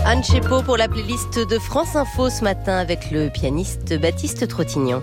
Anne Chepeau pour la playlist de France Info ce matin avec le pianiste Baptiste Trottignon.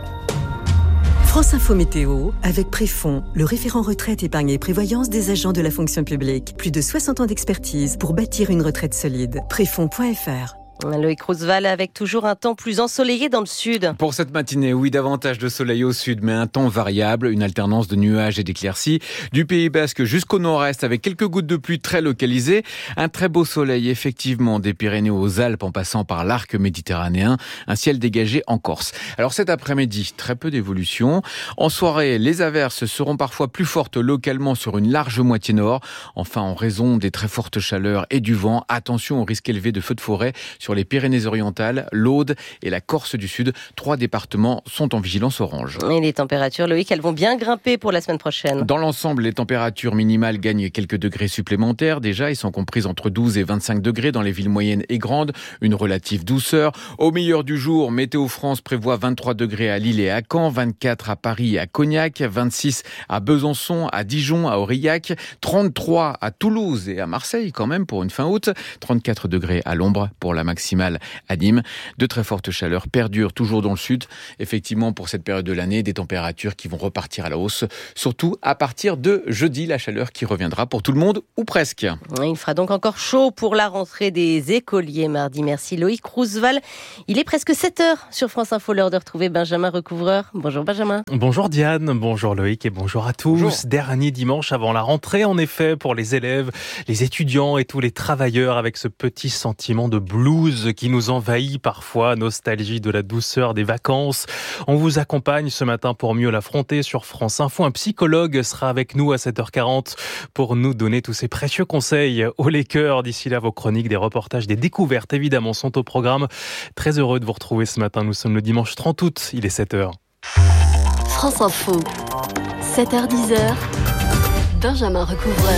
France Info Météo avec Préfond, le référent retraite, épargne et prévoyance des agents de la fonction publique. Plus de 60 ans d'expertise pour bâtir une retraite solide. Préfond.fr. Loïc Roosevelt avec toujours un temps plus ensoleillé dans le sud. Pour cette matinée, oui, davantage de soleil au sud, mais un temps variable, une alternance de nuages et d'éclaircies. Du Pays Basque jusqu'au nord-est, avec quelques gouttes de pluie très localisées. Un très beau soleil, effectivement, des Pyrénées aux Alpes en passant par l'arc méditerranéen. Un ciel dégagé en Corse. Alors cet après-midi, très peu d'évolution. En soirée, les averses seront parfois plus fortes localement sur une large moitié nord. Enfin, en raison des très fortes chaleurs et du vent, attention au risque élevé de feux de forêt sur les Pyrénées-Orientales, l'Aude et la Corse du Sud. 3 départements sont en vigilance orange. Et les températures, Loïc, elles vont bien grimper pour la semaine prochaine. Dans l'ensemble, les températures minimales gagnent quelques degrés supplémentaires. Déjà, ils sont comprises entre 12 et 25 degrés dans les villes moyennes et grandes. Une relative douceur. Au meilleur du jour, Météo France prévoit 23 degrés à Lille et à Caen, 24 à Paris et à Cognac, 26 à Besançon, à Dijon, à Aurillac, 33 à Toulouse et à Marseille quand même pour une fin août, 34 degrés à l'ombre pour la maximale à Nîmes. De très fortes chaleurs perdurent toujours dans le sud. Effectivement, pour cette période de l'année, des températures qui vont repartir à la hausse, surtout à partir de jeudi, la chaleur qui reviendra pour tout le monde, ou presque. Il fera donc encore chaud pour la rentrée des écoliers mardi. Merci Loïc Roosevelt. Il est presque 7h sur France Info, l'heure de retrouver Benjamin Recouvreur. Bonjour Benjamin. Bonjour Diane, bonjour Loïc et bonjour à tous. Bonjour. Dernier dimanche avant la rentrée, en effet, pour les élèves, les étudiants et tous les travailleurs, avec ce petit sentiment de blues qui nous envahit parfois, nostalgie de la douceur des vacances. On vous accompagne ce matin pour mieux l'affronter sur France Info. Un psychologue sera avec nous à 7h40 pour nous donner tous ses précieux conseils au cœurs. D'ici là, vos chroniques, des reportages, des découvertes évidemment sont au programme. Très heureux de vous retrouver ce matin. Nous sommes le dimanche 30 août, il est 7h. France Info, 7h10, Benjamin Recouvreur.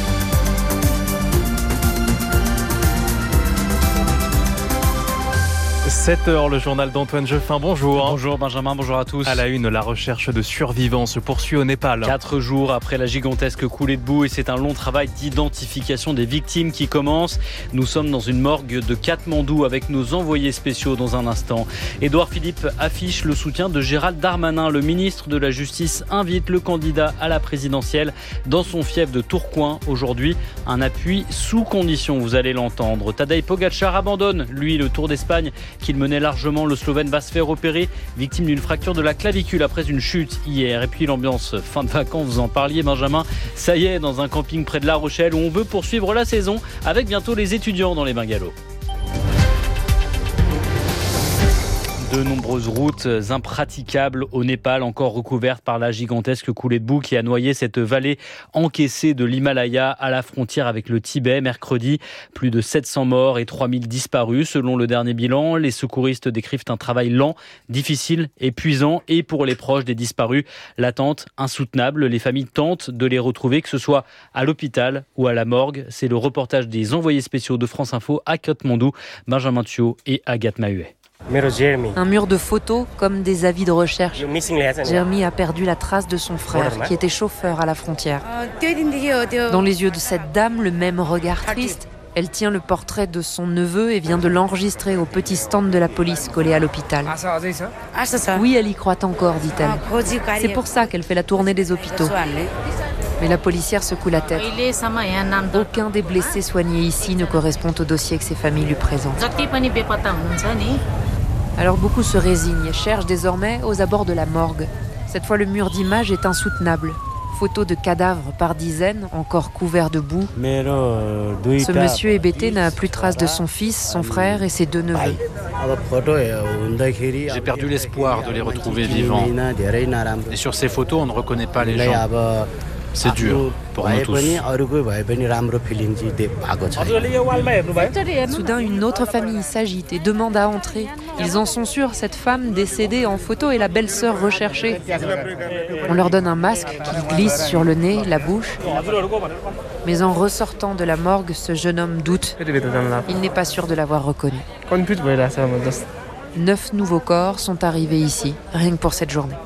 7h, le journal d'Antoine Jeffin. Bonjour. Bonjour Benjamin, bonjour à tous. À la une, la recherche de survivants se poursuit au Népal. 4 jours après la gigantesque coulée de boue, et c'est un long travail d'identification des victimes qui commence. Nous sommes dans une morgue de Katmandou avec nos envoyés spéciaux dans un instant. Édouard Philippe affiche le soutien de Gérald Darmanin. Le ministre de la Justice invite le candidat à la présidentielle dans son fief de Tourcoing. Aujourd'hui, un appui sous condition, vous allez l'entendre. Tadej Pogačar abandonne, lui, le Tour d'Espagne qu'il menait largement. Le Slovène va se faire opérer, victime d'une fracture de la clavicule après une chute hier. Et puis l'ambiance fin de vacances, vous en parliez Benjamin, ça y est, dans un camping près de La Rochelle où on veut poursuivre la saison avec bientôt les étudiants dans les bungalows. De nombreuses routes impraticables au Népal, encore recouvertes par la gigantesque coulée de boue qui a noyé cette vallée encaissée de l'Himalaya à la frontière avec le Tibet. Mercredi, plus de 700 morts et 3000 disparus. Selon le dernier bilan, les secouristes décrivent un travail lent, difficile, épuisant et pour les proches des disparus, l'attente insoutenable. Les familles tentent de les retrouver, que ce soit à l'hôpital ou à la morgue. C'est le reportage des envoyés spéciaux de France Info à Katmandou, Benjamin Thuot et Agathe Mahuet. Un mur de photos comme des avis de recherche. Jeremy a perdu la trace de son frère qui était chauffeur à la frontière. Dans les yeux de cette dame, le même regard triste. Elle tient le portrait de son neveu et vient de l'enregistrer au petit stand de la police collé à l'hôpital. Oui, elle y croit encore, dit-elle. C'est pour ça qu'elle fait la tournée des hôpitaux. Mais la policière secoue la tête. Aucun des blessés soignés ici ne correspond au dossier que ses familles lui présentent. Alors beaucoup se résignent et cherchent désormais aux abords de la morgue. Cette fois, le mur d'images est insoutenable. Photos de cadavres par dizaines, encore couverts de boue. Ce monsieur hébété n'a plus trace de son fils, son frère et ses 2 neveux. J'ai perdu l'espoir de les retrouver vivants. Et sur ces photos, on ne reconnaît pas les gens. C'est dur pour nous tous. Soudain, une autre famille s'agite et demande à entrer. Ils en sont sûrs, cette femme décédée en photo est la belle-sœur recherchée. On leur donne un masque qu'ils glissent sur le nez, la bouche. Mais en ressortant de la morgue, ce jeune homme doute. Il n'est pas sûr de l'avoir reconnu. 9 nouveaux corps sont arrivés ici, rien que pour cette journée.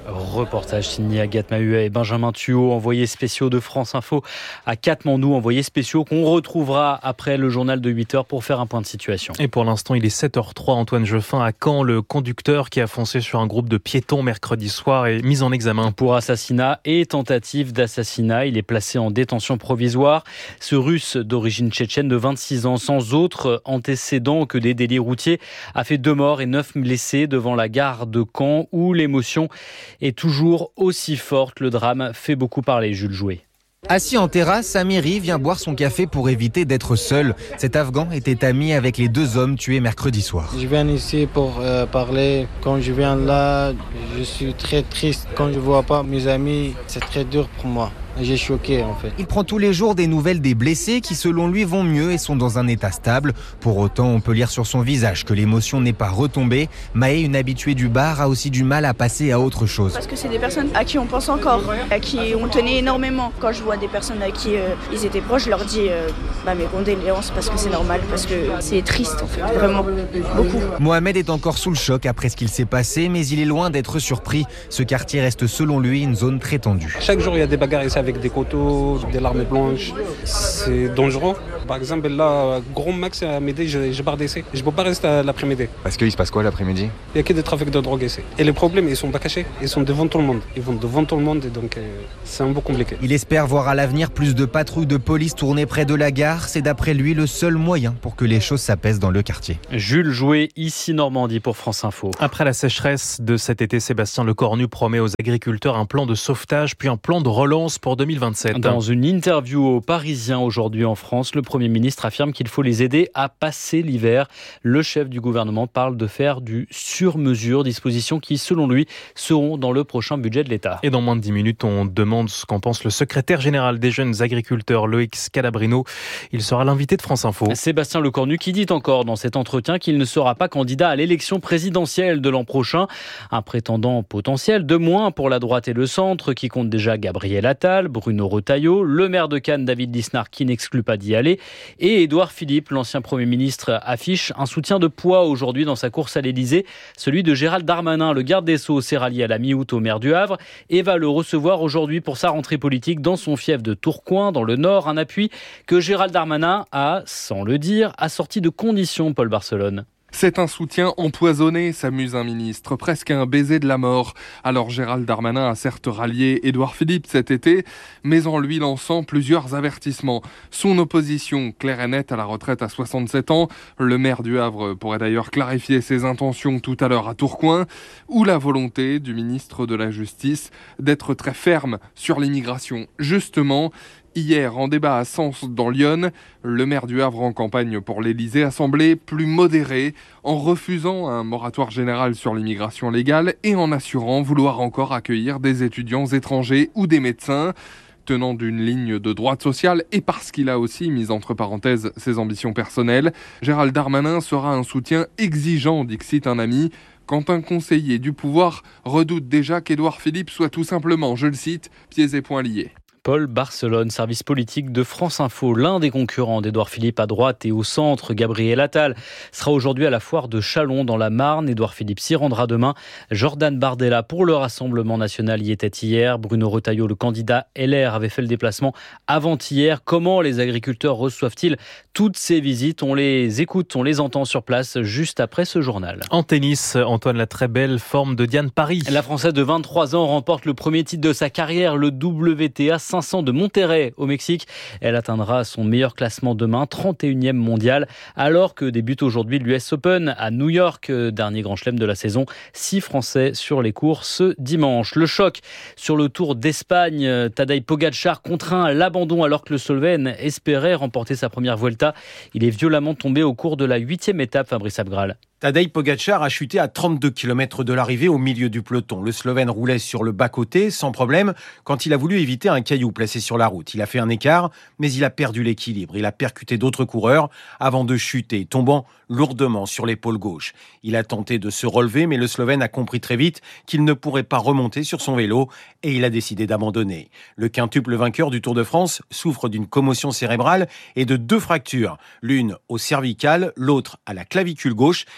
Reportage signé Agathe Mahuet et Benjamin Thuot, envoyés spéciaux de France Info à Katmandou, envoyés spéciaux qu'on retrouvera après le journal de 8h pour faire un point de situation. Et pour l'instant, il est 7h03. Antoine Jeffin, à Caen, le conducteur qui a foncé sur un groupe de piétons mercredi soir est mis en examen. Pour assassinat et tentative d'assassinat, il est placé en détention provisoire. Ce Russe d'origine tchétchène de 26 ans, sans autre antécédent que des délits routiers, a fait 2 morts et 9 blessés devant la gare de Caen où l'émotion est toujours aussi forte. Le drame fait beaucoup parler, Jules Jouet. Assis en terrasse, Amiri vient boire son café pour éviter d'être seul. Cet Afghan était ami avec les 2 hommes tués mercredi soir. Je viens ici pour parler. Quand je viens là, je suis très triste. Quand je ne vois pas mes amis, c'est très dur pour moi. J'ai choqué en fait. Il prend tous les jours des nouvelles des blessés qui selon lui vont mieux et sont dans un état stable. Pour autant, on peut lire sur son visage que l'émotion n'est pas retombée. Maë, une habituée du bar, a aussi du mal à passer à autre chose. Parce que c'est des personnes à qui on pense encore, à qui on tenait énormément. Quand je vois des personnes à qui ils étaient proches, je leur dis mes condoléances parce que c'est normal, parce que c'est triste en fait, vraiment, beaucoup. Mohamed est encore sous le choc après ce qu'il s'est passé, mais il est loin d'être surpris. Ce quartier reste selon lui une zone très tendue. Chaque jour, il y a des bagarres ici avec des couteaux, des larmes blanches. C'est dangereux. Par exemple, là, gros max à midi, j'ai barre d'essai. Je ne peux pas rester l'après-midi. Parce qu'il se passe quoi l'après-midi ? Il n'y a que des trafics de drogue ici. Et les problèmes, ils ne sont pas cachés. Ils sont devant tout le monde. Ils vont devant tout le monde et donc c'est un peu compliqué. Il espère voir à l'avenir plus de patrouilles de police tournées près de la gare. C'est d'après lui le seul moyen pour que les choses s'apaisent dans le quartier. Jules Jouet, ici Normandie pour France Info. Après la sécheresse de cet été, Sébastien Lecornu promet aux agriculteurs un plan de sauvetage puis un plan de relance pour 2027. Dans une interview aux Parisiens aujourd'hui en France, le Premier ministre affirme qu'il faut les aider à passer l'hiver. Le chef du gouvernement parle de faire du sur-mesure, dispositions qui, selon lui, seront dans le prochain budget de l'État. Et dans moins de 10 minutes, on demande ce qu'en pense le secrétaire général des jeunes agriculteurs, Loïc Scalabrino. Il sera l'invité de France Info. Sébastien Lecornu qui dit encore dans cet entretien qu'il ne sera pas candidat à l'élection présidentielle de l'an prochain. Un prétendant potentiel de moins pour la droite et le centre qui compte déjà Gabriel Attal, Bruno Retailleau, le maire de Cannes David Lisnard qui n'exclut pas d'y aller et Édouard Philippe, l'ancien Premier ministre, affiche un soutien de poids aujourd'hui dans sa course à l'Élysée, celui de Gérald Darmanin. Le garde des Sceaux s'est rallié à la mi-août au maire du Havre et va le recevoir aujourd'hui pour sa rentrée politique dans son fief de Tourcoing, dans le Nord, un appui que Gérald Darmanin a, sans le dire, assorti de conditions, Paul Barcelone. C'est un soutien empoisonné, s'amuse un ministre, presque un baiser de la mort. Alors Gérald Darmanin a certes rallié Édouard Philippe cet été, mais en lui lançant plusieurs avertissements. Son opposition claire et nette à la retraite à 67 ans, le maire du Havre pourrait d'ailleurs clarifier ses intentions tout à l'heure à Tourcoing, ou la volonté du ministre de la Justice d'être très ferme sur l'immigration. Justement, hier, en débat à Sens dans l'Yonne, le maire du Havre en campagne pour l'Élysée a semblé plus modéré en refusant un moratoire général sur l'immigration légale et en assurant vouloir encore accueillir des étudiants étrangers ou des médecins. Tenant d'une ligne de droite sociale et parce qu'il a aussi mis entre parenthèses ses ambitions personnelles, Gérald Darmanin sera un soutien exigeant, dixit un ami, quand un conseiller du pouvoir redoute déjà qu'Édouard Philippe soit tout simplement, je le cite, pieds et poings liés. Paul Barcelone, service politique de France Info. L'un des concurrents d'Édouard Philippe à droite et au centre, Gabriel Attal, sera aujourd'hui à la foire de Châlons dans la Marne. Édouard Philippe s'y rendra demain. Jordan Bardella pour le Rassemblement national y était hier. Bruno Retailleau, le candidat LR, avait fait le déplacement avant-hier. Comment les agriculteurs reçoivent-ils toutes ces visites? On les écoute, on les entend sur place juste après ce journal. En tennis, Antoine, la très belle forme de Diane Paris. La Française de 23 ans remporte le premier titre de sa carrière, le WTA 500 de Monterrey au Mexique. Elle atteindra son meilleur classement demain, 31e mondial, alors que débute aujourd'hui l'US Open à New York, dernier grand chelem de la saison. 6 Français sur les cours ce dimanche. Le choc sur le Tour d'Espagne, Tadej Pogačar contraint à l'abandon alors que le Slovène espérait remporter sa première Vuelta. Il est violemment tombé au cours de la 8e étape, Fabrice Abgral. Tadej Pogačar a chuté à 32 km de l'arrivée au milieu du peloton. Le Slovène roulait sur le bas-côté, sans problème, quand il a voulu éviter un caillou placé sur la route. Il a fait un écart, mais il a perdu l'équilibre. Il a percuté d'autres coureurs avant de chuter, tombant lourdement sur l'épaule gauche. Il a tenté de se relever, mais le Slovène a compris très vite qu'il ne pourrait pas remonter sur son vélo et il a décidé d'abandonner. Le quintuple vainqueur du Tour de France souffre d'une commotion cérébrale et de 2 fractures, l'une au cervical, l'autre à la clavicule gauche.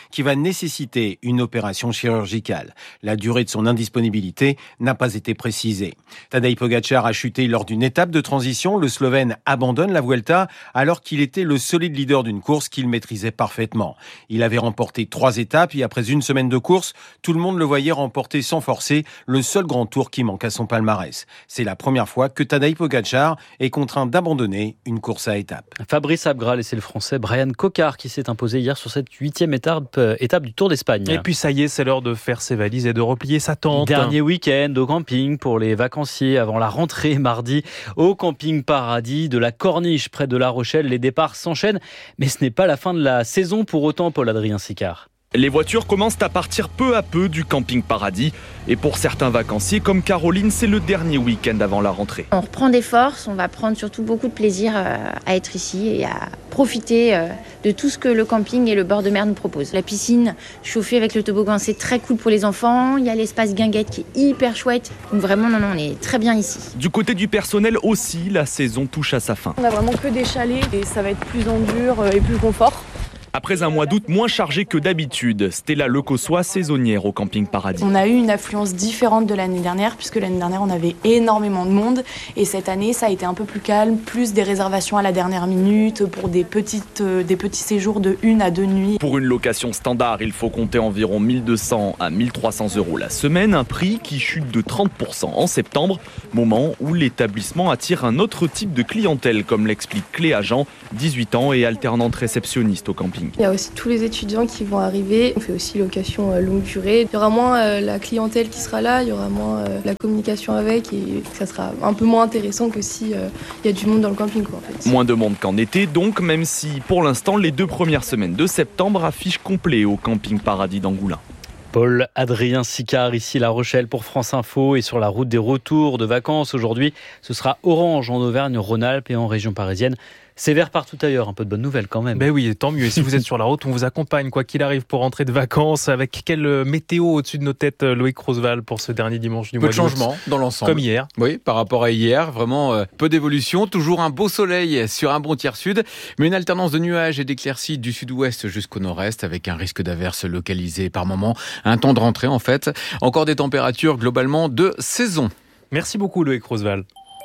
qui va nécessiter une opération chirurgicale. La durée de son indisponibilité n'a pas été précisée. Tadej Pogačar a chuté lors d'une étape de transition. Le Slovène abandonne la Vuelta alors qu'il était le solide leader d'une course qu'il maîtrisait parfaitement. Il avait remporté 3 étapes et après une semaine de course, tout le monde le voyait remporter sans forcer le seul grand tour qui manque à son palmarès. C'est la première fois que Tadej Pogačar est contraint d'abandonner une course à étapes. Fabrice Abgral, et c'est le Français Brian Cocard qui s'est imposé hier sur cette 8e étape du Tour d'Espagne. Et puis ça y est, c'est l'heure de faire ses valises et de replier sa tente. Dernier week-end au camping pour les vacanciers avant la rentrée mardi au camping Paradis de la Corniche près de La Rochelle. Les départs s'enchaînent, mais ce n'est pas la fin de la saison pour autant, Paul-Adrien Sicard. Les voitures commencent à partir peu à peu du camping Paradis. Et pour certains vacanciers comme Caroline, c'est le dernier week-end avant la rentrée. On reprend des forces, on va prendre surtout beaucoup de plaisir à être ici et à profiter de tout ce que le camping et le bord de mer nous proposent. La piscine chauffée avec le toboggan, c'est très cool pour les enfants. Il y a l'espace guinguette qui est hyper chouette. Donc vraiment, on est très bien ici. Du côté du personnel aussi, la saison touche à sa fin. On a vraiment que des chalets et ça va être plus en dur et plus confort. Après un mois d'août moins chargé que d'habitude, Stella Lecossois, saisonnière au camping Paradis. On a eu une affluence différente de l'année dernière, puisque l'année dernière on avait énormément de monde. Et cette année ça a été un peu plus calme, plus des réservations à la dernière minute pour des petits séjours de 1 à 2 nuits. Pour une location standard, il faut compter environ 1200 à 1300 € la semaine, un prix qui chute de 30% en septembre, moment où l'établissement attire un autre type de clientèle, comme l'explique Cléa Jean, 18 ans et alternante réceptionniste au camping. Il y a aussi tous les étudiants qui vont arriver. On fait aussi location longue durée. Il y aura moins la clientèle qui sera là, il y aura moins la communication avec et ça sera un peu moins intéressant que si il y a du monde dans le camping, en fait. Moins de monde qu'en été donc, même si pour l'instant les 2 premières semaines de septembre affichent complet au camping Paradis d'Angoulins. Paul-Adrien Sicard, ici La Rochelle pour France Info et sur la route des retours de vacances. Aujourd'hui, ce sera orange en Auvergne-Rhône-Alpes et en région parisienne. C'est vert partout ailleurs, un peu de bonnes nouvelles quand même. Ben oui, tant mieux. Et si vous êtes sur la route, on vous accompagne quoi qu'il arrive pour rentrer de vacances. Avec quelle météo au-dessus de nos têtes, Loïc Roosevelt, pour ce dernier dimanche du mois d'août ? Peu de changements dans l'ensemble. Comme hier. Oui, par rapport à hier, vraiment peu d'évolution. Toujours un beau soleil sur un bon tiers sud, mais une alternance de nuages et d'éclaircies du sud-ouest jusqu'au nord-est, avec un risque d'averses localisées par moment. Un temps de rentrée en fait. Encore des températures globalement de saison. Merci beaucoup Loïc Roosevelt.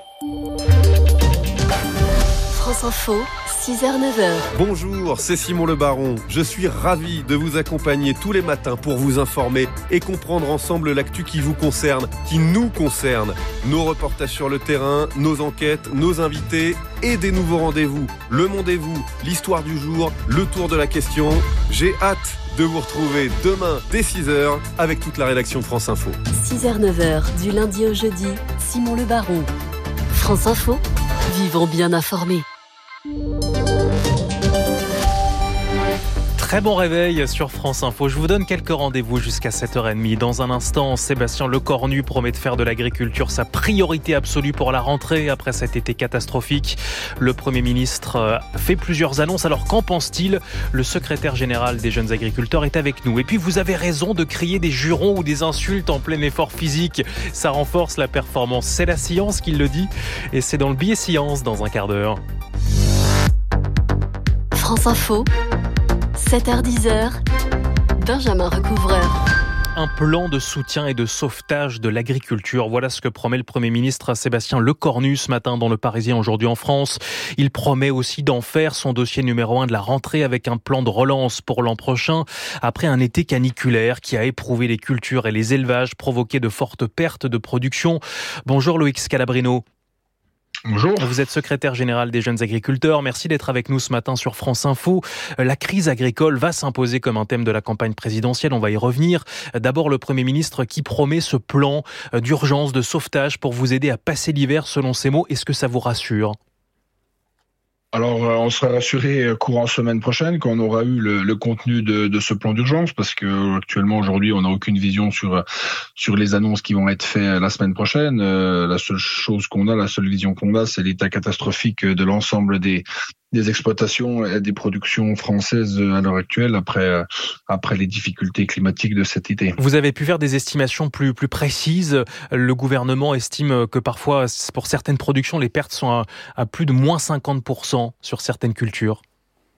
France Info, 6h-9h. Bonjour, c'est Simon Le Baron. Je suis ravi de vous accompagner tous les matins pour vous informer et comprendre ensemble l'actu qui vous concerne, qui nous concerne. Nos reportages sur le terrain, nos enquêtes, nos invités et des nouveaux rendez-vous. Le Mondez-vous, l'histoire du jour, le tour de la question. J'ai hâte de vous retrouver demain dès 6h avec toute la rédaction de France Info. 6h-9h, du lundi au jeudi, Simon Le Baron. France Info, vivons bien informés. Très bon réveil sur France Info. Je vous donne quelques rendez-vous jusqu'à 7h30. Dans un instant, Sébastien Lecornu promet de faire de l'agriculture sa priorité absolue pour la rentrée après cet été catastrophique. Le Premier ministre fait plusieurs annonces. Alors qu'en pense-t-il ? Le secrétaire général des jeunes agriculteurs est avec nous. Et puis vous avez raison de crier des jurons ou des insultes en plein effort physique. Ça renforce la performance. C'est la science qui le dit. Et c'est dans le billet science dans un quart d'heure. France Info, 7h-10h, Benjamin Recouvreur. Un plan de soutien et de sauvetage de l'agriculture. Voilà ce que promet le Premier ministre Sébastien Lecornu ce matin dans Le Parisien, aujourd'hui en France. Il promet aussi d'en faire son dossier numéro 1 de la rentrée avec un plan de relance pour l'an prochain. Après un été caniculaire qui a éprouvé les cultures et les élevages, provoqué de fortes pertes de production. Bonjour Loïc Scalabrino. Bonjour. Vous êtes secrétaire général des jeunes agriculteurs. Merci d'être avec nous ce matin sur France Info. La crise agricole va s'imposer comme un thème de la campagne présidentielle. On va y revenir. D'abord, le Premier ministre qui promet ce plan d'urgence, de sauvetage pour vous aider à passer l'hiver selon ses mots. Est-ce que ça vous rassure ? Alors, on sera rassuré courant semaine prochaine quand on aura eu le contenu de ce plan d'urgence, parce que actuellement, aujourd'hui, on n'a aucune vision sur les annonces qui vont être faites la semaine prochaine. La seule chose qu'on a, la seule vision qu'on a, c'est l'état catastrophique de l'ensemble des exploitations et des productions françaises à l'heure actuelle après les difficultés climatiques de cet été. Vous avez pu faire des estimations plus précises. Le gouvernement estime que parfois, pour certaines productions, les pertes sont à plus de moins 50% sur certaines cultures.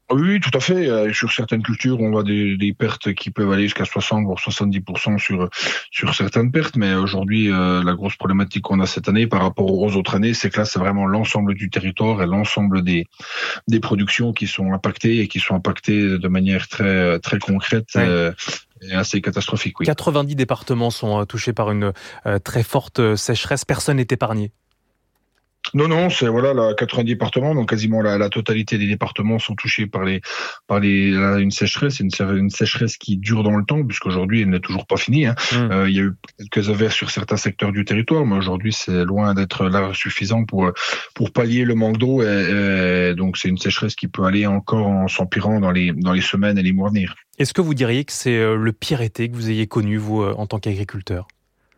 Oui, tout à fait. Sur certaines cultures, on voit des pertes qui peuvent aller jusqu'à 60 voire 70% sur certaines pertes. Mais aujourd'hui, la grosse problématique qu'on a cette année par rapport aux autres années, c'est que là, c'est vraiment l'ensemble du territoire et l'ensemble des productions qui sont impactées et qui sont impactées de manière très très concrète. Ouais. Et assez catastrophique. Oui. 90 départements sont touchés par une très forte sécheresse. Personne n'est épargné. Non, c'est 90 départements, donc quasiment la totalité des départements sont touchés par une sécheresse, une sécheresse qui dure dans le temps, puisqu'aujourd'hui elle n'est toujours pas finie. Il y a eu quelques averses sur certains secteurs du territoire, mais aujourd'hui c'est loin d'être là suffisant pour pallier le manque d'eau, et donc c'est une sécheresse qui peut aller encore en s'empirant dans les semaines et les mois à venir. Est-ce que vous diriez que c'est le pire été que vous ayez connu, vous, en tant qu'agriculteur ?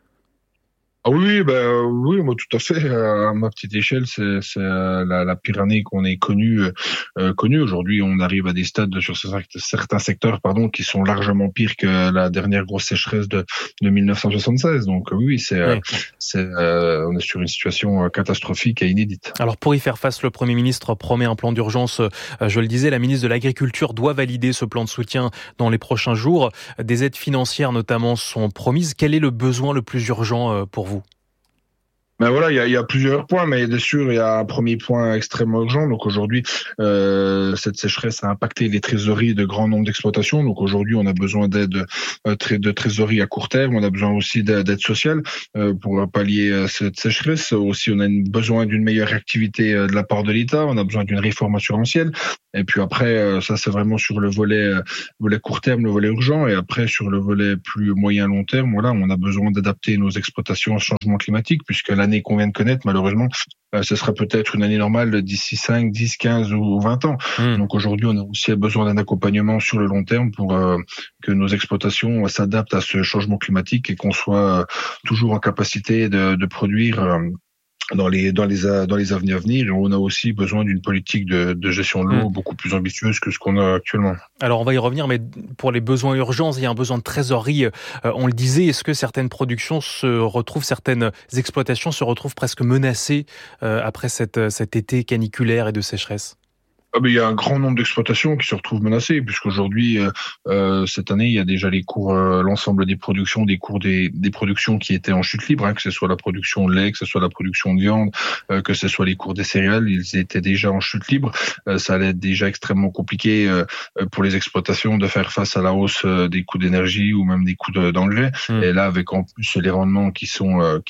Oui, moi tout à fait. À ma petite échelle, c'est la pire année qu'on ait connue. Aujourd'hui, on arrive à des stades sur certains secteurs, qui sont largement pires que la dernière grosse sécheresse de 1976. Donc oui, on est sur une situation catastrophique et inédite. Alors pour y faire face, le Premier ministre promet un plan d'urgence. Je le disais, la ministre de l'Agriculture doit valider ce plan de soutien dans les prochains jours. Des aides financières notamment sont promises. Quel est le besoin le plus urgent pour vous ? Ben voilà, il y a plusieurs points, mais bien sûr, il y a un premier point extrêmement urgent. Donc aujourd'hui, cette sécheresse a impacté les trésoreries de grand nombre d'exploitations. Donc aujourd'hui, on a besoin d'aide de trésorerie à court terme. On a besoin aussi d'aide sociale pour pallier cette sécheresse. Aussi, on a besoin d'une meilleure activité de la part de l'État. On a besoin d'une réforme assurantielle. Et puis après, ça c'est vraiment sur le volet court terme, le volet urgent. Et après, sur le volet plus moyen long terme, on a besoin d'adapter nos exploitations au changement climatique, puisque l'année qu'on vient de connaître, malheureusement, ce sera peut-être une année normale d'ici 5, 10, 15 ou 20 ans. Donc aujourd'hui, on a aussi besoin d'un accompagnement sur le long terme pour que nos exploitations s'adaptent à ce changement climatique et qu'on soit toujours en capacité de produire dans les années à venir. On a aussi besoin d'une politique de gestion de l'eau beaucoup plus ambitieuse que ce qu'on a actuellement. Alors on va y revenir, mais pour les besoins urgents, il y a un besoin de trésorerie. On le disait, est-ce que certaines exploitations se retrouvent presque menacées après cet été caniculaire et de sécheresse ? Il y a un grand nombre d'exploitations qui se retrouvent menacées, puisqu'aujourd'hui, cette année, il y a déjà les cours, l'ensemble des productions, des productions qui étaient en chute libre, que ce soit la production de lait, que ce soit la production de viande, que ce soit les cours des céréales, ils étaient déjà en chute libre. Ça allait être déjà extrêmement compliqué pour les exploitations de faire face à la hausse des coûts d'énergie ou même des coûts d'engrais. Et là, avec en plus les rendements qui sont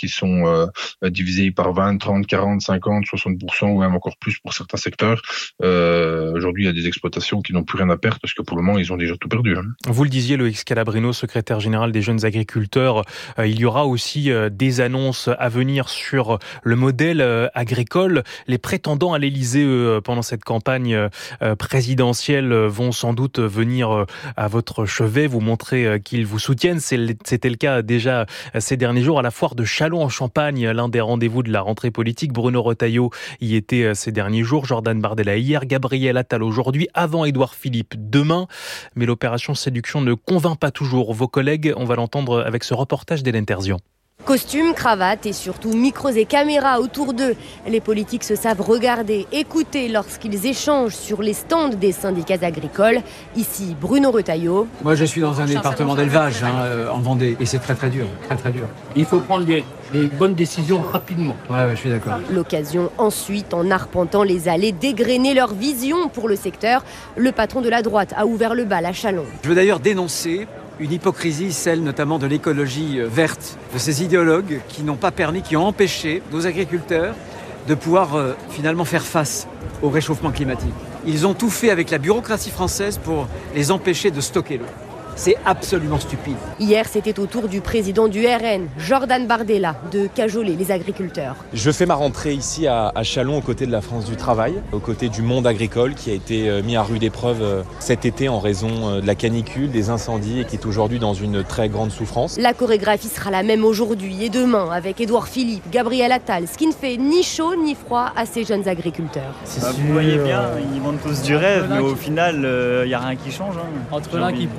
divisés par 20, 30, 40, 50, 60% ou même encore plus pour certains secteurs. Aujourd'hui, il y a des exploitations qui n'ont plus rien à perdre parce que pour le moment, ils ont déjà tout perdu. Vous le disiez, Loïc Scalabrino, secrétaire général des jeunes agriculteurs, il y aura aussi des annonces à venir sur le modèle agricole. Les prétendants à l'Élysée, pendant cette campagne présidentielle, vont sans doute venir à votre chevet, vous montrer qu'ils vous soutiennent. C'était le cas déjà ces derniers jours à la foire de Châlons en Champagne, l'un des rendez-vous de la rentrée politique. Bruno Retailleau y était ces derniers jours, Jordan Bardella hier, Gabriel Attal aujourd'hui, avant Édouard Philippe demain. Mais l'opération séduction ne convainc pas toujours vos collègues. On va l'entendre avec ce reportage d'Hélène Terzian. Costumes, cravates et surtout micros et caméras autour d'eux. Les politiques se savent regarder, écouter lorsqu'ils échangent sur les stands des syndicats agricoles. Ici, Bruno Retailleau. Moi, je suis dans un département d'élevage en Vendée et c'est très très dur, très très dur. Il faut prendre les bonnes décisions rapidement. Ouais, je suis d'accord. L'occasion ensuite, en arpentant les allées, d'égrener leur vision pour le secteur. Le patron de la droite a ouvert le bal à Châlons. Je veux d'ailleurs dénoncer une hypocrisie, celle notamment de l'écologie verte, de ces idéologues qui n'ont pas permis, qui ont empêché nos agriculteurs de pouvoir finalement faire face au réchauffement climatique. Ils ont tout fait avec la bureaucratie française pour les empêcher de stocker l'eau. C'est absolument stupide. Hier, c'était au tour du président du RN, Jordan Bardella, de cajoler les agriculteurs. Je fais ma rentrée ici à Châlons aux côtés de la France du Travail, aux côtés du monde agricole qui a été mis à rude épreuve cet été en raison de la canicule, des incendies et qui est aujourd'hui dans une très grande souffrance. La chorégraphie sera la même aujourd'hui et demain avec Édouard Philippe, Gabriel Attal, ce qui ne fait ni chaud ni froid à ces jeunes agriculteurs. Vous voyez bien, ils vendent tous du rêve, mais au final, il n'y a rien qui change. Entre l'un qui promet faire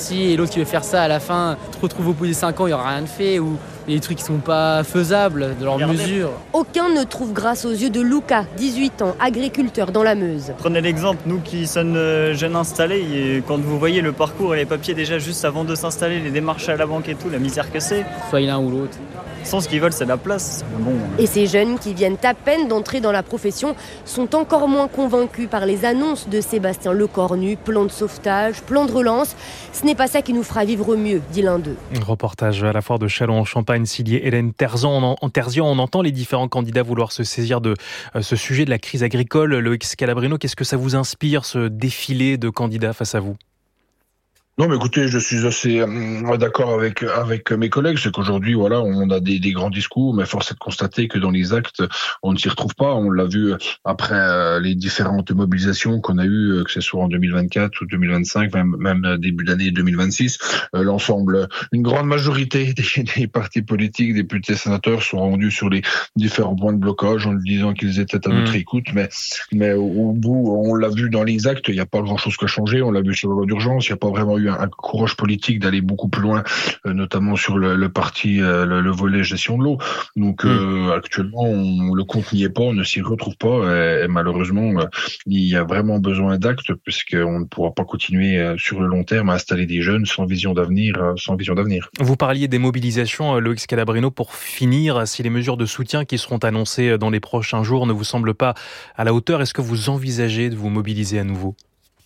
ci et l'autre qui veut faire ça, à la fin, tu te retrouves au bout des 5 ans, il n'y aura rien de fait, ou il y a des trucs qui sont pas faisables de leur mesure. Aucun ne trouve grâce aux yeux de Luca, 18 ans, agriculteur dans la Meuse. Prenez l'exemple, nous qui sommes jeunes installés, et quand vous voyez le parcours et les papiers déjà juste avant de s'installer, les démarches à la banque et tout, la misère que c'est. Soit l'un ou l'autre. Sans ce qu'ils veulent, c'est la place. Bon. Et ces jeunes qui viennent à peine d'entrer dans la profession sont encore moins convaincus par les annonces de Sébastien Lecornu, plan de sauvetage, plan de relance. Ce n'est pas ça qui nous fera vivre mieux, dit l'un d'eux. Reportage à la foire de Châlons-en-Champagne, signé Hélène Terzian. On entend les différents candidats vouloir se saisir de ce sujet de la crise agricole. Loïc Scalabrino, qu'est-ce que ça vous inspire, ce défilé de candidats face à vous ? Non, mais écoutez, je suis assez d'accord avec mes collègues. C'est qu'aujourd'hui, voilà, on a des grands discours, mais force est de constater que dans les actes, on ne s'y retrouve pas. On l'a vu après les différentes mobilisations qu'on a eues, que ce soit en 2024 ou 2025, même début d'année 2026. L'ensemble, une grande majorité des partis politiques, députés, sénateurs sont rendus sur les différents points de blocage en disant qu'ils étaient à notre écoute. Mais au bout, on l'a vu dans les actes, il n'y a pas grand-chose qui a changé. On l'a vu sur la loi d'urgence, il n'y a pas vraiment eu un courage politique d'aller beaucoup plus loin, notamment sur le parti, le volet gestion de l'eau. Donc actuellement, le compte n'y est pas, on ne s'y retrouve pas, et malheureusement, il y a vraiment besoin d'actes, puisqu'on ne pourra pas continuer sur le long terme à installer des jeunes sans vision d'avenir. Vous parliez des mobilisations, Loïc Scalabrino, pour finir, si les mesures de soutien qui seront annoncées dans les prochains jours ne vous semblent pas à la hauteur, est-ce que vous envisagez de vous mobiliser à nouveau ?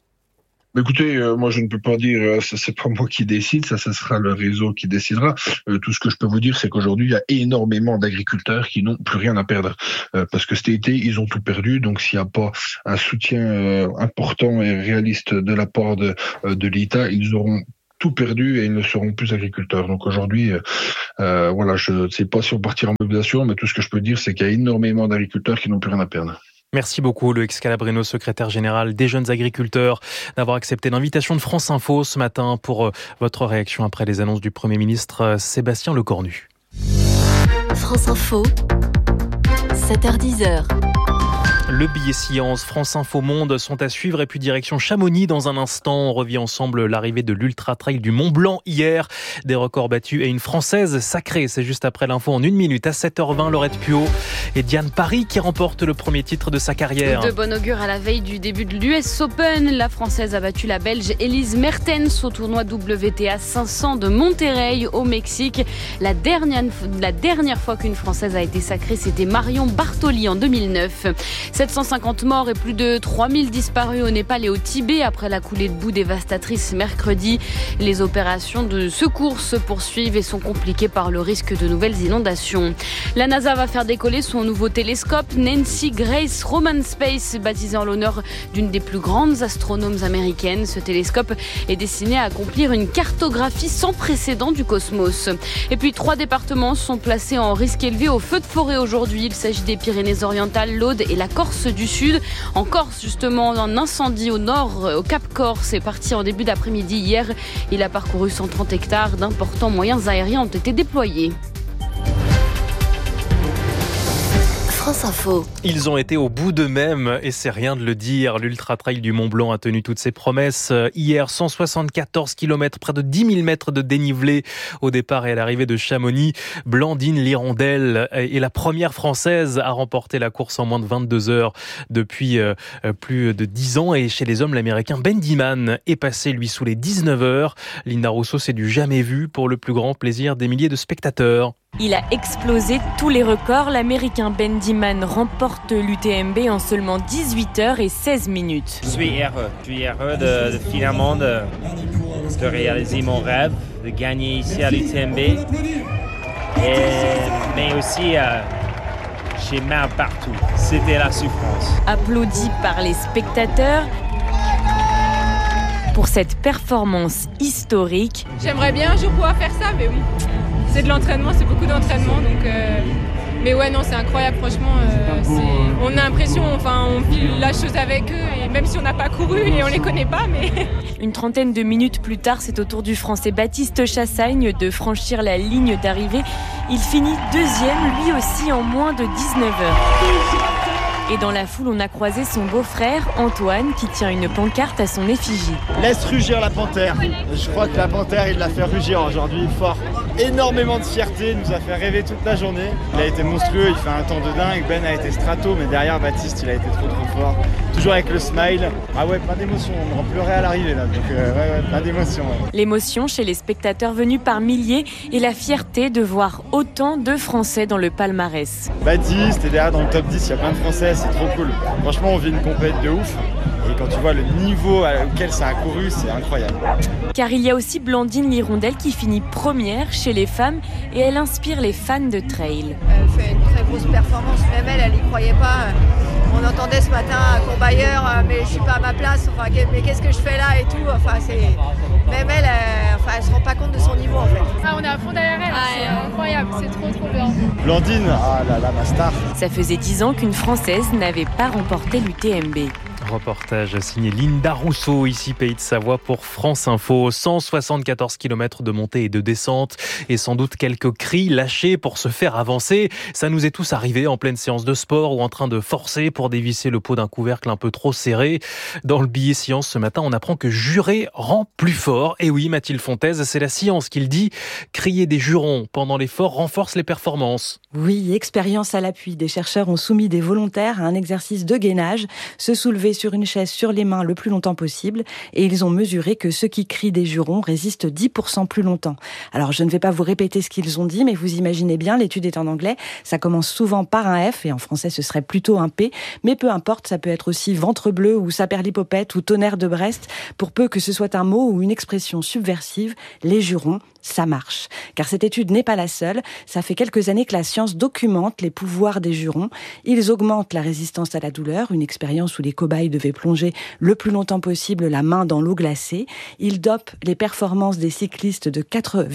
Écoutez, moi je ne peux pas dire, c'est pas moi qui décide, ça sera le réseau qui décidera. Tout ce que je peux vous dire, c'est qu'aujourd'hui il y a énormément d'agriculteurs qui n'ont plus rien à perdre, parce que cet été ils ont tout perdu. Donc s'il n'y a pas un soutien important et réaliste de la part de l'État, ils auront tout perdu et ils ne seront plus agriculteurs. Donc aujourd'hui, voilà, je ne sais pas si on partira en mobilisation, mais tout ce que je peux dire, c'est qu'il y a énormément d'agriculteurs qui n'ont plus rien à perdre. Merci beaucoup, Loïc Scalabrino, secrétaire général des jeunes agriculteurs, d'avoir accepté l'invitation de France Info ce matin pour votre réaction après les annonces du Premier ministre Sébastien Lecornu. France Info, 7h-10h. Le billet science, France Info Monde sont à suivre et puis direction Chamonix dans un instant. On revit ensemble l'arrivée de l'Ultra Trail du Mont Blanc hier. Des records battus et une Française sacrée. C'est juste après l'info en 1 minute à 7h20. Laurette Puot et Diane Paris qui remporte le premier titre de sa carrière. De bon augure à la veille du début de l'US Open. La Française a battu la Belge Elise Mertens au tournoi WTA 500 de Monterrey au Mexique. La dernière fois qu'une Française a été sacrée, c'était Marion Bartoli en 2009. 750 morts et plus de 3000 disparus au Népal et au Tibet après la coulée de boue dévastatrice mercredi. Les opérations de secours se poursuivent et sont compliquées par le risque de nouvelles inondations. La NASA va faire décoller son nouveau télescope Nancy Grace Roman Space, baptisé en l'honneur d'une des plus grandes astronomes américaines. Ce télescope est destiné à accomplir une cartographie sans précédent du cosmos. Et puis 3 départements sont placés en risque élevé au feu de forêt aujourd'hui. Il s'agit des Pyrénées-Orientales, l'Aude et la Corse du Sud. En Corse, justement, un incendie au nord, au Cap Corse, est parti en début d'après-midi hier. Il a parcouru 130 hectares. D'importants moyens aériens ont été déployés. France Info. Ils ont été au bout d'eux-mêmes et c'est rien de le dire. L'Ultra Trail du Mont Blanc a tenu toutes ses promesses. Hier, 174 km, près de 10 000 mètres de dénivelé au départ et à l'arrivée de Chamonix. Blandine Lirondelle est la première Française à remporter la course en moins de 22 heures depuis plus de 10 ans. Et chez les hommes, l'Américain Ben Diman est passé, lui, sous les 19 heures. Linda Rousseau, c'est du jamais vu pour le plus grand plaisir des milliers de spectateurs. Il a explosé tous les records. L'Américain Ben Diman remporte l'UTMB en seulement 18 heures et 16 minutes. Je suis heureux de finalement de réaliser mon rêve, de gagner ici à l'UTMB. Mais aussi, j'ai mal partout. C'était la souffrance. Applaudi par les spectateurs pour cette performance historique. J'aimerais bien un jour pouvoir faire ça, mais oui. C'est de l'entraînement, c'est beaucoup d'entraînement, donc mais ouais, non, c'est incroyable, franchement. On a l'impression, on vit la chose avec eux, et même si on n'a pas couru et on les connaît pas, mais... Une trentaine de minutes plus tard, c'est au tour du Français Baptiste Chassagne de franchir la ligne d'arrivée. Il finit deuxième, lui aussi, en moins de 19 heures. Et dans la foule, on a croisé son beau-frère, Antoine, qui tient une pancarte à son effigie. Laisse rugir la panthère. Je crois que la panthère, il l'a fait rugir aujourd'hui fort. Énormément de fierté, il nous a fait rêver toute la journée. Il a été monstrueux, il fait un temps de dingue. Ben a été strato, mais derrière Baptiste, il a été trop fort. Toujours avec le smile. Ah ouais, plein d'émotions, on en pleurait à l'arrivée là. Donc plein d'émotions. Ouais. L'émotion chez les spectateurs venus par milliers et la fierté de voir autant de Français dans le palmarès. Baptiste est derrière dans le top 10, il y a plein de Français, c'est trop cool. Franchement, on vit une compète de ouf. Et quand tu vois le niveau auquel ça a couru, c'est incroyable. Car il y a aussi Blandine Lirondelle qui finit première chez les femmes et elle inspire les fans de trail. Elle fait une très grosse performance, même elle y croyait pas. On entendait ce matin à Courbayeur, mais je suis pas à ma place, enfin, mais qu'est-ce que je fais là et tout. Enfin, même elle se rend pas compte de son niveau en fait. On est à fond derrière elle, c'est incroyable, c'est trop bien. Blandine, ma star. Ça faisait 10 ans qu'une Française n'avait pas remporté l'UTMB. Reportage signé Linda Rousseau, ici Pays de Savoie pour France Info. 174 km de montée et de descente et sans doute quelques cris lâchés pour se faire avancer. Ça nous est tous arrivé en pleine séance de sport ou en train de forcer pour dévisser le pot d'un couvercle un peu trop serré. Dans le billet science ce matin, on apprend que jurer rend plus fort. Et oui, Mathilde Fontaise, c'est la science qui le dit. Crier des jurons pendant l'effort renforce les performances. Oui, expérience à l'appui. Des chercheurs ont soumis des volontaires à un exercice de gainage, se soulever sur une chaise sur les mains le plus longtemps possible et ils ont mesuré que ceux qui crient des jurons résistent 10% plus longtemps. Alors je ne vais pas vous répéter ce qu'ils ont dit, mais vous imaginez bien, l'étude est en anglais, ça commence souvent par un F et en français ce serait plutôt un P, mais peu importe, ça peut être aussi ventre bleu ou saperlipopette ou tonnerre de Brest, pour peu que ce soit un mot ou une expression subversive, les jurons, ça marche. Car cette étude n'est pas la seule. Ça fait quelques années que la science documente les pouvoirs des jurons. Ils augmentent la résistance à la douleur, une expérience où les cobayes devaient plonger le plus longtemps possible la main dans l'eau glacée. Ils dopent les performances des cyclistes de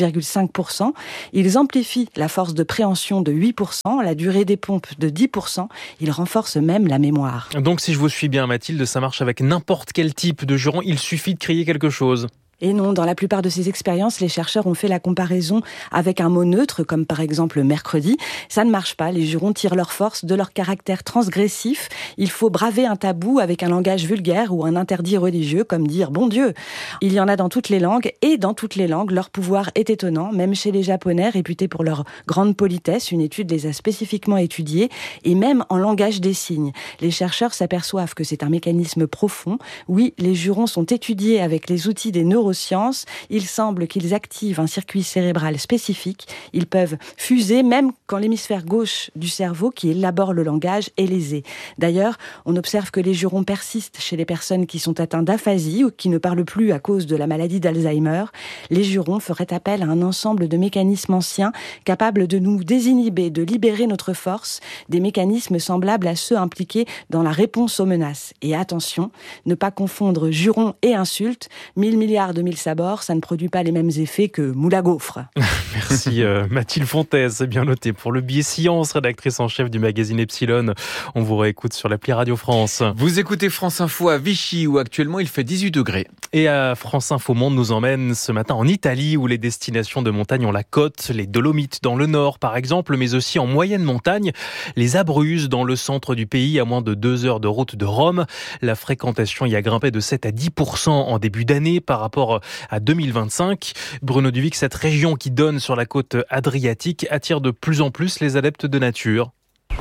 4,5%. Ils amplifient la force de préhension de 8%, la durée des pompes de 10%. Ils renforcent même la mémoire. Donc si je vous suis bien Mathilde, ça marche avec n'importe quel type de juron. Il suffit de crier quelque chose. Et non, dans la plupart de ces expériences, les chercheurs ont fait la comparaison avec un mot neutre, comme par exemple mercredi. Ça ne marche pas, les jurons tirent leur force de leur caractère transgressif. Il faut braver un tabou avec un langage vulgaire ou un interdit religieux, comme dire « bon Dieu ». Il y en a dans toutes les langues, et dans toutes les langues, leur pouvoir est étonnant, même chez les Japonais, réputés pour leur grande politesse. Une étude les a spécifiquement étudiés, et même en langage des signes. Les chercheurs s'aperçoivent que c'est un mécanisme profond. Oui, les jurons sont étudiés avec les outils des neurosciences. Il semble qu'ils activent un circuit cérébral spécifique. Ils peuvent fuser même quand l'hémisphère gauche du cerveau, qui élabore le langage, est lésé. D'ailleurs, on observe que les jurons persistent chez les personnes qui sont atteintes d'aphasie ou qui ne parlent plus à cause de la maladie d'Alzheimer. Les jurons feraient appel à un ensemble de mécanismes anciens capables de nous désinhiber, de libérer notre force, des mécanismes semblables à ceux impliqués dans la réponse aux menaces. Et attention, ne pas confondre jurons et insultes. 1000 milliards de mille sabords, ça ne produit pas les mêmes effets que moule à gaufre. Merci Mathilde Fontaise, c'est bien noté. Pour le billet science, rédactrice en chef du magazine Epsilon, on vous réécoute sur l'appli Radio France. Vous écoutez France Info à Vichy où actuellement il fait 18 degrés. Et à France Info Monde nous emmène ce matin en Italie où les destinations de montagne ont la côte, les Dolomites dans le nord par exemple, mais aussi en moyenne montagne, les Abruzzes dans le centre du pays à moins de 2 heures de route de Rome. La fréquentation y a grimpé de 7 à 10% en début d'année par rapport à 2025. Bruno Duvic, cette région qui donne sur la côte adriatique attire de plus en plus les adeptes de nature.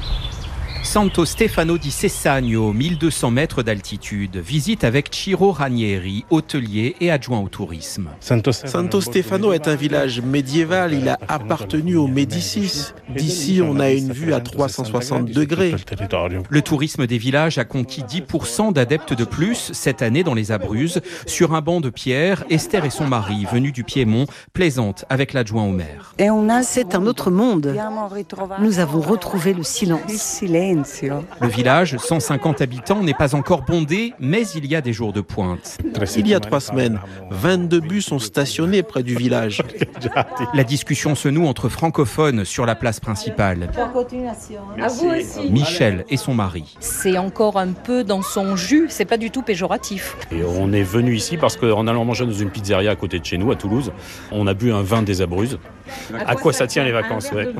Santo Stefano di Sessagno, 1200 mètres d'altitude. Visite avec Ciro Ranieri, hôtelier et adjoint au tourisme. Santo Stefano est un village médiéval. Il a appartenu aux Médicis. D'ici, on a une vue à 360 degrés. Le tourisme des villages a conquis 10% d'adeptes de plus cette année dans les Abruzzes. Sur un banc de pierre, Esther et son mari, venus du Piémont, plaisantent avec l'adjoint au maire. C'est un autre monde. Nous avons retrouvé le silence. Le village, 150 habitants, n'est pas encore bondé, mais il y a des jours de pointe. Il y a 3 semaines, 22 bus sont stationnés près du village. La discussion se noue entre francophones sur la place principale. À vous aussi. Michel et son mari. C'est encore un peu dans son jus, c'est pas du tout péjoratif. Et on est venu ici parce qu'en allant manger dans une pizzeria à côté de chez nous, à Toulouse, on a bu un vin des Abruzzes. À quoi ça tient les vacances, ouais.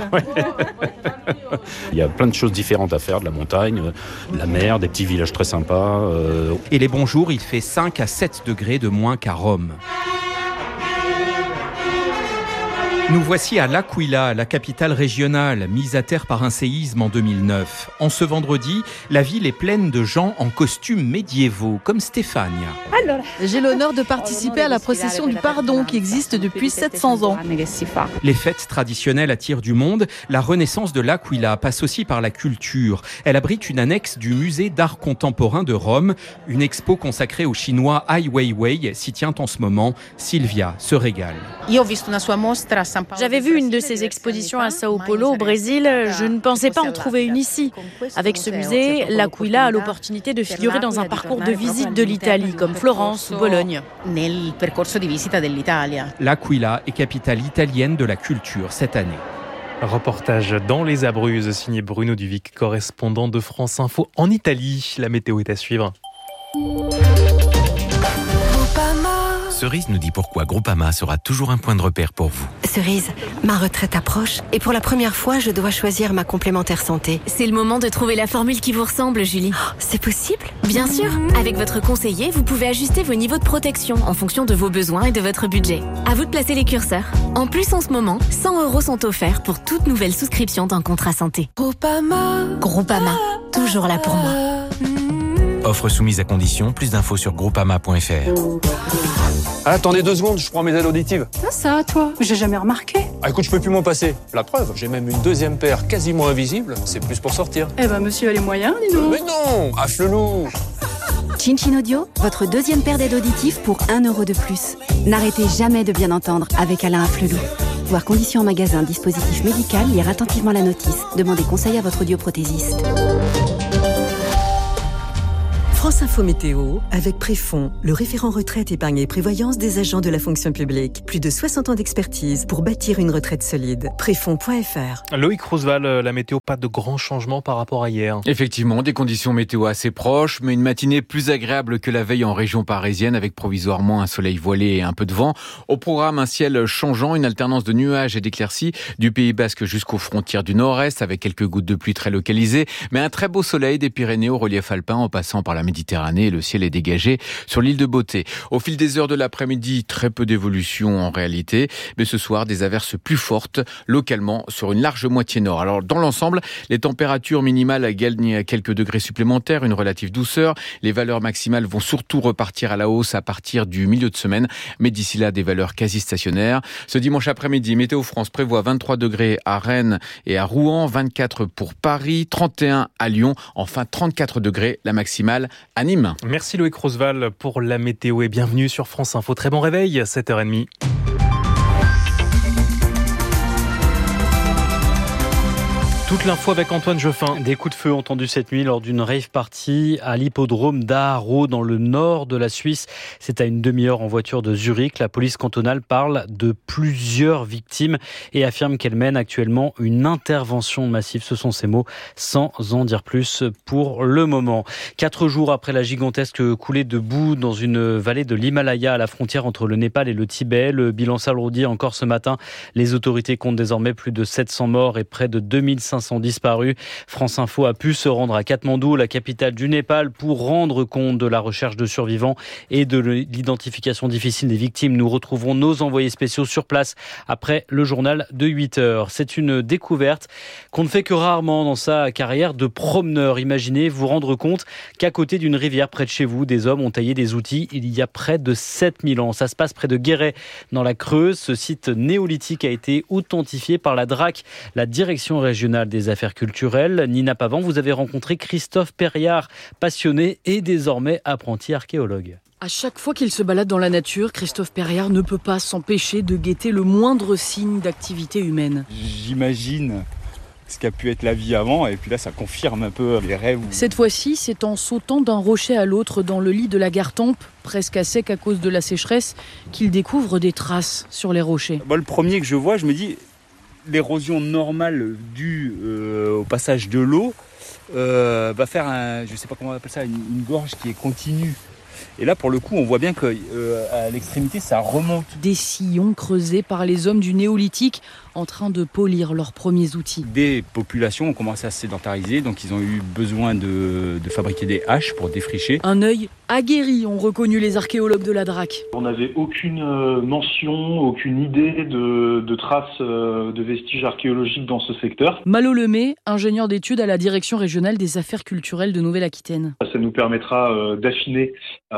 Il y a plein de choses différentes à faire, de la montagne, de la mer, des petits villages très sympas. Et les bons jours, il fait 5 à 7 degrés de moins qu'à Rome. Nous voici à L'Aquila, la capitale régionale, mise à terre par un séisme en 2009. En ce vendredi, la ville est pleine de gens en costumes médiévaux, comme Stéphania. J'ai l'honneur de participer à la procession du pardon qui existe depuis 700 ans. Les fêtes traditionnelles attirent du monde. La renaissance de L'Aquila passe aussi par la culture. Elle abrite une annexe du musée d'art contemporain de Rome. Une expo consacrée au chinois Ai Weiwei s'y tient en ce moment. Sylvia se régale. J'avais vu une de ces expositions à Sao Paulo, au Brésil. Je ne pensais pas en trouver une ici. Avec ce musée, L'Aquila a l'opportunité de figurer dans un parcours de visite de l'Italie, comme Florence ou Bologne. L'Aquila est capitale italienne de la culture cette année. Reportage dans les Abruzzes, signé Bruno Duvic, correspondant de France Info en Italie. La météo est à suivre. Cerise nous dit pourquoi Groupama sera toujours un point de repère pour vous. Cerise, ma retraite approche et pour la première fois, je dois choisir ma complémentaire santé. C'est le moment de trouver la formule qui vous ressemble, Julie. Oh, c'est possible ? Bien sûr. Avec votre conseiller, vous pouvez ajuster vos niveaux de protection en fonction de vos besoins et de votre budget. À vous de placer les curseurs. En plus, en ce moment, 100 € sont offerts pour toute nouvelle souscription d'un contrat santé. Groupama, toujours là pour moi. Offre soumise à condition, plus d'infos sur groupama.fr. Ah, attendez 2 secondes, je prends mes aides auditives. Ça, toi, j'ai jamais remarqué. Ah, écoute, je peux plus m'en passer. La preuve, j'ai même une deuxième paire quasiment invisible. C'est plus pour sortir. Eh ben, monsieur a les moyens, dis donc. Mais non, à Flelou. Chin Audio, votre deuxième paire d'aides auditives pour 1 € de plus. N'arrêtez jamais de bien entendre avec Alain Afflelou. Voir conditions en magasin, dispositif médical, lire attentivement la notice. Demandez conseil à votre audioprothésiste. France Info Météo, avec Préfond, le référent retraite, épargne et prévoyance des agents de la fonction publique. Plus de 60 ans d'expertise pour bâtir une retraite solide. Préfond.fr. Loïc Roosevelt, la météo, pas de grands changements par rapport à hier. Effectivement, des conditions météo assez proches, mais une matinée plus agréable que la veille en région parisienne, avec provisoirement un soleil voilé et un peu de vent. Au programme, un ciel changeant, une alternance de nuages et d'éclaircies du Pays Basque jusqu'aux frontières du nord-est, avec quelques gouttes de pluie très localisées, mais un très beau soleil des Pyrénées au relief alpin en passant par la Méditerranée. Le ciel est dégagé sur l'île de Beauté. Au fil des heures de l'après-midi, très peu d'évolution en réalité, mais ce soir, des averses plus fortes localement sur une large moitié nord. Alors, dans l'ensemble, les températures minimales gagnent à quelques degrés supplémentaires, une relative douceur. Les valeurs maximales vont surtout repartir à la hausse à partir du milieu de semaine, mais d'ici là, des valeurs quasi stationnaires. Ce dimanche après-midi, Météo France prévoit 23 degrés à Rennes et à Rouen, 24 pour Paris, 31 à Lyon, enfin 34 degrés la maximale à Nîmes. Merci Loïc Roosevelt pour la météo et bienvenue sur France Info. Très bon réveil, 7h30. Toute l'info avec Antoine Geoffin. Des coups de feu entendus cette nuit lors d'une rave party à l'hippodrome d'Aarau dans le nord de la Suisse. C'est à une demi-heure en voiture de Zurich. La police cantonale parle de plusieurs victimes et affirme qu'elle mène actuellement une intervention massive. Ce sont ses mots, sans en dire plus pour le moment. 4 jours après la gigantesque coulée de boue dans une vallée de l'Himalaya à la frontière entre le Népal et le Tibet, le bilan s'alourdit encore ce matin. Les autorités comptent désormais plus de 700 morts et près de 2500 disparus. France Info a pu se rendre à Katmandou, la capitale du Népal, pour rendre compte de la recherche de survivants et de l'identification difficile des victimes. Nous retrouvons nos envoyés spéciaux sur place après le journal de 8h. C'est une découverte qu'on ne fait que rarement dans sa carrière de promeneur. Imaginez vous rendre compte qu'à côté d'une rivière près de chez vous, des hommes ont taillé des outils il y a près de 7000 ans. Ça se passe près de Guéret, dans la Creuse. Ce site néolithique a été authentifié par la DRAC, la Direction régionale des affaires culturelles. Nina Pavant, vous avez rencontré Christophe Perriard, passionné et désormais apprenti archéologue. À chaque fois qu'il se balade dans la nature, Christophe Perriard ne peut pas s'empêcher de guetter le moindre signe d'activité humaine. J'imagine ce qu'a pu être la vie avant et puis là ça confirme un peu les rêves. Cette fois-ci, c'est en sautant d'un rocher à l'autre dans le lit de la Gartempe, presque à sec à cause de la sécheresse, qu'il découvre des traces sur les rochers. Le premier que je vois, je me dis l'érosion normale due au passage de l'eau va faire je sais pas comment on appelle ça, une gorge qui est continue. Et là, pour le coup, on voit bien qu'à l'extrémité, ça remonte. Des sillons creusés par les hommes du néolithique en train de polir leurs premiers outils. Des populations ont commencé à se sédentariser, donc ils ont eu besoin de fabriquer des haches pour défricher. Un œil aguerri ont reconnu les archéologues de la DRAC. On n'avait aucune mention, aucune idée de traces de vestiges archéologiques dans ce secteur. Malo Lemay, ingénieur d'études à la Direction régionale des affaires culturelles de Nouvelle-Aquitaine. Ça nous permettra d'affiner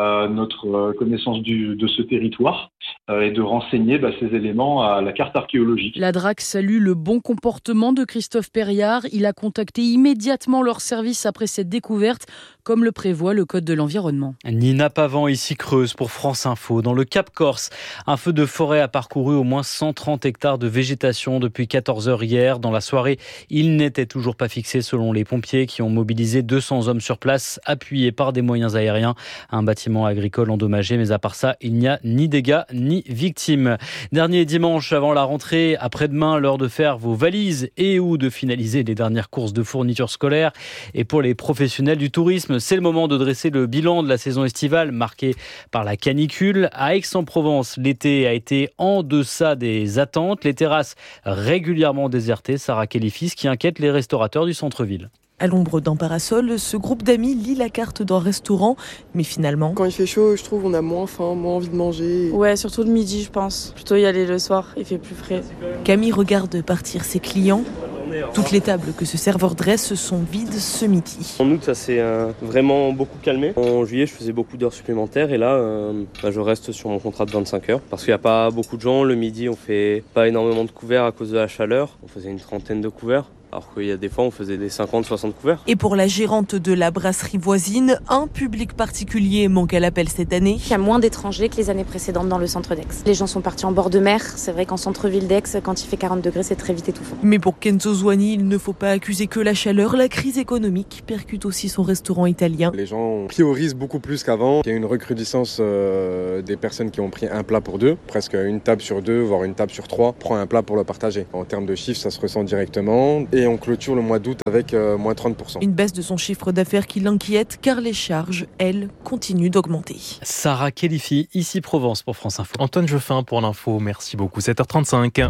notre connaissance de ce territoire et de renseigner ces éléments à la carte archéologique. La DRAC salue le bon comportement de Christophe Perriard. Il a contacté immédiatement leur service après cette découverte, comme le prévoit le Code de l'environnement. Nina Pavan, ici Creuse pour France Info. Dans le Cap Corse, un feu de forêt a parcouru au moins 130 hectares de végétation depuis 14h hier. Dans la soirée, il n'était toujours pas fixé selon les pompiers qui ont mobilisé 200 hommes sur place, appuyés par des moyens aériens. Un bâtiment agricole endommagé, mais à part ça, il n'y a ni dégâts ni victimes. Dernier dimanche avant la rentrée, après-demain, l'heure de faire vos valises et ou de finaliser les dernières courses de fournitures scolaires. Et pour les professionnels du tourisme, c'est le moment de dresser le bilan de la saison estivale marquée par la canicule. À Aix-en-Provence, l'été a été en deçà des attentes. Les terrasses régulièrement désertées. Sarah Kelifis qui inquiète les restaurateurs du centre-ville. À l'ombre d'un parasol, ce groupe d'amis lit la carte d'un restaurant, mais finalement... Quand il fait chaud, je trouve on a moins faim, moins envie de manger. Ouais, surtout le midi, je pense. Plutôt y aller le soir, il fait plus frais. Camille regarde partir ses clients. Toutes les tables que ce serveur dresse sont vides ce midi. En août, ça s'est vraiment beaucoup calmé. En juillet, je faisais beaucoup d'heures supplémentaires et là, je reste sur mon contrat de 25 heures. Parce qu'il n'y a pas beaucoup de gens. Le midi, on fait pas énormément de couverts à cause de la chaleur. On faisait une trentaine de couverts. Alors qu'il y a des fois, on faisait des 50-60 couverts. Et pour la gérante de la brasserie voisine, un public particulier manque à l'appel cette année. Il y a moins d'étrangers que les années précédentes dans le centre d'Aix. Les gens sont partis en bord de mer. C'est vrai qu'en centre-ville d'Aix, quand il fait 40 degrés, c'est très vite étouffant. Mais pour Kenzo Zouani, il ne faut pas accuser que la chaleur. La crise économique percute aussi son restaurant italien. Les gens priorisent beaucoup plus qu'avant. Il y a une recrudescence des personnes qui ont pris un plat pour deux. Presque une table sur deux, voire une table sur trois, prend un plat pour le partager. En termes de chiffres, ça se ressent directement. Et on clôture le mois d'août avec moins 30%. Une baisse de son chiffre d'affaires qui l'inquiète car les charges, elles, continuent d'augmenter. Sarah Kelifi, ici Provence pour France Info. Antoine Jeffin pour l'info, merci beaucoup. 7h35.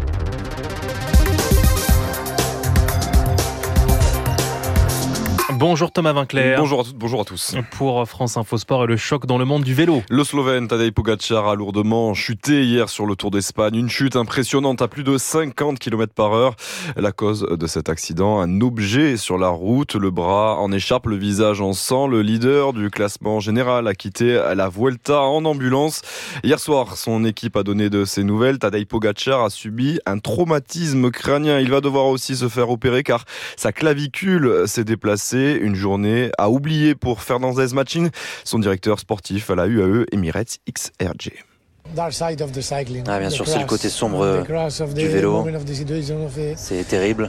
Bonjour Thomas Vinclair. Bonjour à toutes, bonjour à tous. Pour France Info Sport et le choc dans le monde du vélo. Le Slovène Tadej Pogačar a lourdement chuté hier sur le Tour d'Espagne. Une chute impressionnante à plus de 50 km/h. La cause de cet accident, un objet sur la route. Le bras en échappe, le visage en sang. Le leader du classement général a quitté la Vuelta en ambulance. Hier soir, son équipe a donné de ses nouvelles. Tadej Pogačar a subi un traumatisme crânien. Il va devoir aussi se faire opérer car sa clavicule s'est déplacée. Une journée à oublier pour Fernandez Machin, son directeur sportif à la UAE Emirates XRG. Bien sûr, c'est le côté sombre du vélo. C'est terrible.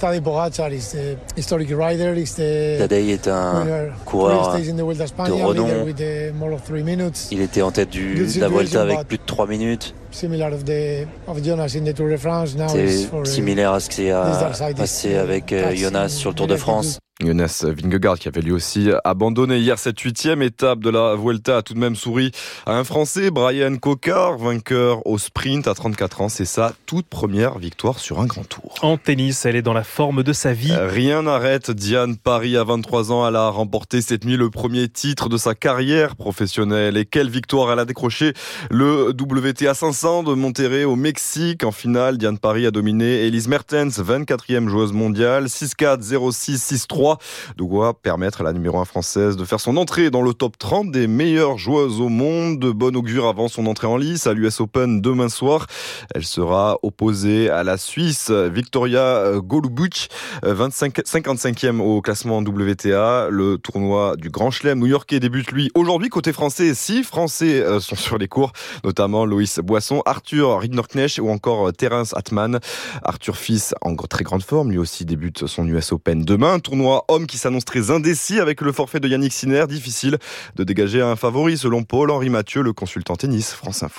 Tadej est un coureur de renom. Il était en tête de la Vuelta avec plus de 3 minutes. C'est similaire à ce qui a passé avec Jonas sur le Tour de France. Jonas Vingegaard qui avait lui aussi abandonné hier cette 8e étape de la Vuelta a tout de même souri à un Français, Brian Cocard, vainqueur au sprint à 34 ans. C'est sa toute première victoire sur un grand tour. En tennis, elle est dans la forme de sa vie. Rien n'arrête Diane Paris à 23 ans. Elle a remporté cette nuit le premier titre de sa carrière professionnelle. Et quelle victoire elle a décroché le WTA 500 de Monterrey au Mexique. En finale, Diane Paris a dominé Elise Mertens, 24e joueuse mondiale, 6-4, 0-6, 6-3. De quoi permettre à la numéro 1 française de faire son entrée dans le top 30 des meilleures joueuses au monde. De bon augure avant son entrée en lice à l'US Open demain soir. Elle sera opposée à la Suisse Victoria Golubic, 55e au classement WTA. Le tournoi du Grand Chelem new-yorkais débute lui aujourd'hui. Côté français, 6 Français sont sur les cours, notamment Loïs Boisson, Arthur Ridnorknecht ou encore Terence Atman. Arthur Fils en très grande forme, lui aussi débute son US Open demain. Tournoi homme qui s'annonce très indécis avec le forfait de Yannick Sinner. Difficile de dégager un favori selon Paul-Henri Mathieu, le consultant tennis France Info.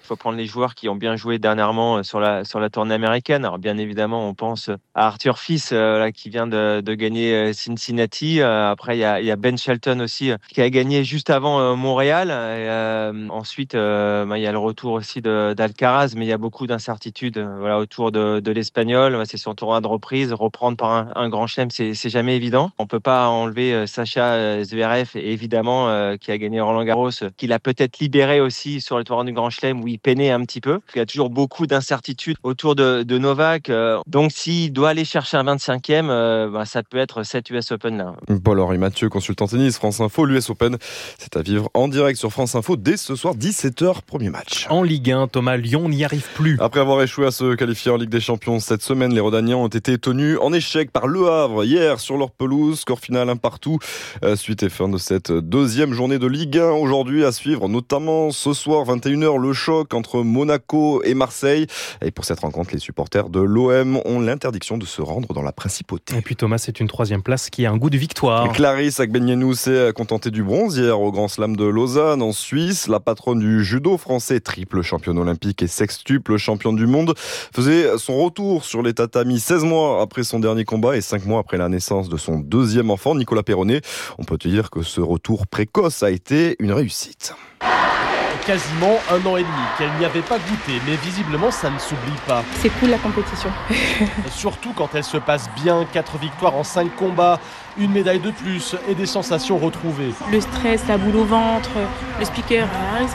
Il faut prendre les joueurs qui ont bien joué dernièrement sur la tournée américaine. Alors bien évidemment, on pense à Arthur Fils qui vient de gagner Cincinnati. Après, il y a Ben Shelton aussi qui a gagné juste avant Montréal. Ensuite, il y a le retour aussi d'Alcaraz, mais il y a beaucoup d'incertitudes autour de l'Espagnol. C'est son tournoi de reprise. Reprendre par un grand chelem, c'est jamais évident. On peut pas enlever Sacha Zverev, évidemment, qui a gagné Roland-Garros, qui l'a peut-être libéré aussi sur le tournoi du grand chelem où il peinait un petit peu. Il y a toujours beaucoup d'incertitudes autour de Novak. Donc, s'il doit aller chercher un 25e, ça peut être cet US Open là. Paul-Henri Mathieu, consultant tennis, France Info, l'US Open, c'est à vivre en direct sur France Info dès ce soir, 17h, premier match. En Ligue 1, Thomas, Lyon n'y arrive plus. Après avoir échoué à se qualifier en Ligue des Champions cette semaine, les Rodaniens ont été tenus en échec par Le Havre hier sur leur pelouse. Score final 1-1. Suite et fin de cette deuxième journée de Ligue 1. Aujourd'hui à suivre, notamment ce soir 21h, le choc entre Monaco et Marseille. Et pour cette rencontre, les supporters de l'OM ont l'interdiction de se rendre dans la principauté. Et puis Thomas, c'est une troisième place qui a un goût de victoire. Clarisse Agbenienou s'est contentée du bronze hier au Grand Slam de Lausanne en Suisse. La patronne du judo français, triple championne olympique et sextuple championne du monde, faisait son retour sur les tatamis 16 mois après son dernier combat et 5 mois après la naissance de son deuxième enfant, Nicolas Perronnet. On peut te dire que ce retour précoce a été une réussite. Quasiment 1 an et demi qu'elle n'y avait pas goûté, mais visiblement ça ne s'oublie pas. C'est cool la compétition. Surtout quand elle se passe bien, 4 victoires en 5 combats, une médaille de plus et des sensations retrouvées. Le stress, la boule au ventre, le speaker,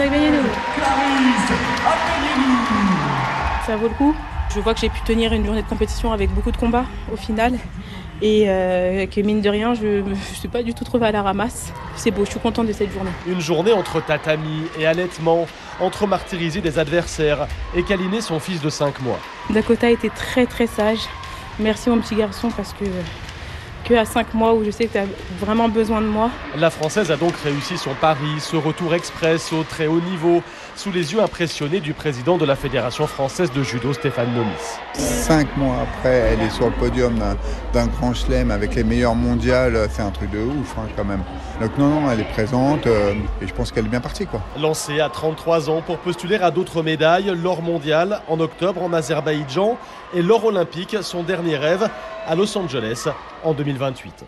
ça vaut le coup. Je vois que j'ai pu tenir une journée de compétition avec beaucoup de combats au final. Et que mine de rien, je ne suis pas du tout trouvée à la ramasse. C'est beau, je suis contente de cette journée. Une journée entre tatami et allaitement, entre martyriser des adversaires et câliner son fils de 5 mois. Dakota était très très sage. Merci mon petit garçon parce que à 5 mois où je sais que tu as vraiment besoin de moi. La Française a donc réussi son pari, ce retour express au très haut niveau, sous les yeux impressionnés du président de la Fédération française de judo, Stéphane Nomis. 5 mois après, elle est sur le podium d'un grand chelem avec les meilleurs mondiales, c'est un truc de ouf quand même. Donc non, elle est présente et je pense qu'elle est bien partie. Lancée à 33 ans pour postuler à d'autres médailles, l'or mondial en octobre en Azerbaïdjan et l'or olympique, son dernier rêve, à Los Angeles en 2028.